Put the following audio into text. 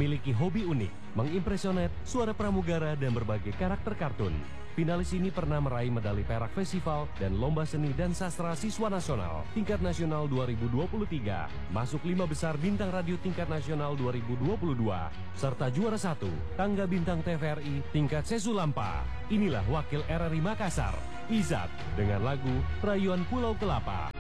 Memiliki hobi unik, mengimpresionet, suara pramugara, dan berbagai karakter kartun. Finalis ini pernah meraih medali perak festival dan lomba seni dan sastra siswa nasional tingkat nasional 2023, masuk 5 besar bintang radio tingkat nasional 2022, serta juara 1 tangga bintang TVRI tingkat Sesulampa. Inilah wakil RRI Makassar, Izat, dengan lagu Rayuan Pulau Kelapa.